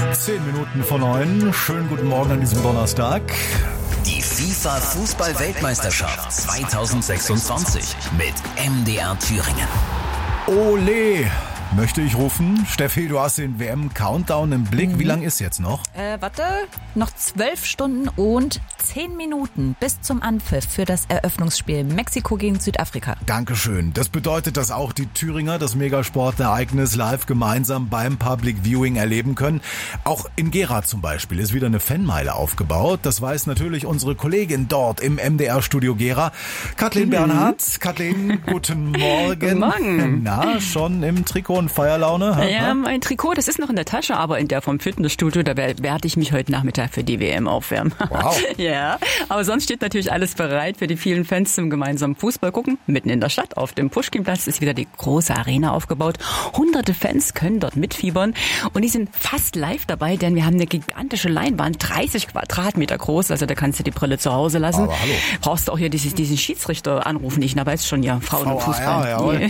10 Minuten vor 9. Schönen guten Morgen an diesem Donnerstag. Die FIFA-Fußball-Weltmeisterschaft 2026 mit MDR Thüringen. Ole, möchte ich rufen. Steffi, du hast den WM-Countdown im Blick. Wie lang ist jetzt noch? Noch 12 Stunden und 10 Minuten bis zum Anpfiff für das Eröffnungsspiel Mexiko gegen Südafrika. Dankeschön. Das bedeutet, dass auch die Thüringer das Megasport-Ereignis live gemeinsam beim Public Viewing erleben können. Auch in Gera zum Beispiel ist wieder eine Fanmeile aufgebaut. Das weiß natürlich unsere Kollegin dort im MDR-Studio Gera, Kathleen Bernhardt. Kathleen, guten Morgen. Guten Morgen. Na, schon im Trikot und Feierlaune? Ja, mein Trikot, das ist noch in der Tasche, aber in der vom Fitnessstudio, da werde ich mich heute Nachmittag für die WM aufwärmen. Wow. Ja, aber sonst steht natürlich alles bereit für die vielen Fans zum gemeinsamen Fußball gucken. Mitten in der Stadt auf dem Puschkinplatz ist wieder die große Arena aufgebaut. Hunderte Fans können dort mitfiebern und die sind fast live dabei, denn wir haben eine gigantische Leinwand, 30 Quadratmeter groß, also da kannst du die Brille zu Hause lassen. Aber hallo. Brauchst du auch hier diesen Schiedsrichter anrufen, ich weiß schon, ja, Frauen und Fußball. Ja,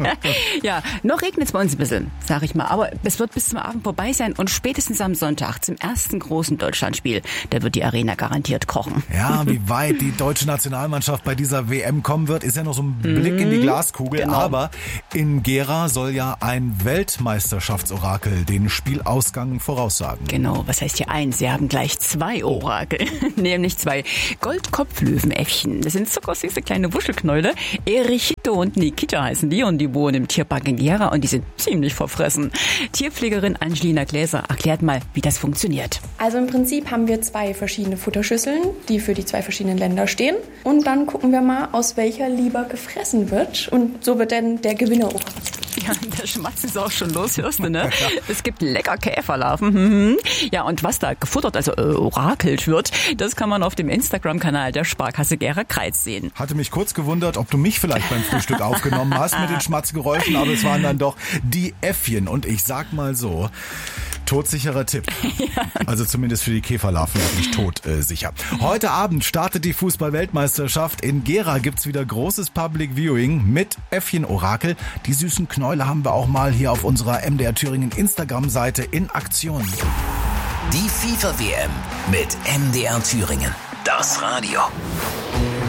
Ja, noch regnet es bei uns ein bisschen, sag ich mal, aber es wird bis zum Abend vorbei sein und spätestens am Sonntag zum ersten großen Deutschlandspiel, da wird die Arena garantiert kochen. Ja, wie weit die deutsche Nationalmannschaft bei dieser WM kommen wird, ist ja noch so ein Blick in die Glaskugel. Genau. Aber in Gera soll ja ein Weltmeisterschaftsorakel den Spielausgang voraussagen. Genau, was heißt hier eins? Sie haben gleich 2 Orakel, nämlich 2 Goldkopflöwenäffchen. Das sind zuckersüße kleine Wuschelknäule. Erichito und Nikita heißen die und die wohnen im Tierpark in Gera und die sind ziemlich verfressen. Tierpflegerin Angelina Gläser erklärt mal, wie das funktioniert. Also im Prinzip haben wir 2 verschiedene Futterschüsseln, die für die 2 verschiedenen Länder stehen. Und dann gucken wir mal, aus welcher lieber gefressen wird. Und so wird dann der Gewinner auch. Ja, der Schmatz ist auch schon los, hörst du, ne? Es gibt lecker Käferlarven. Ja, und was da gefuttert, also orakelt wird, das kann man auf dem Instagram-Kanal der Sparkasse Gera-Kreis sehen. Hatte mich kurz gewundert, ob du mich vielleicht beim Frühstück aufgenommen hast mit den Schmatzgeräuschen, aber es waren dann doch die Äffchen. Und ich sag mal so, todsicherer Tipp. Also zumindest für die Käferlarven nicht todsicher. Heute Abend startet die Fußball-Weltmeisterschaft. In Gera gibt's wieder großes Public Viewing mit Äffchen-Orakel. Die süßen Knäule haben wir auch mal hier auf unserer MDR Thüringen Instagram-Seite in Aktion. Die FIFA-WM mit MDR Thüringen. Das Radio.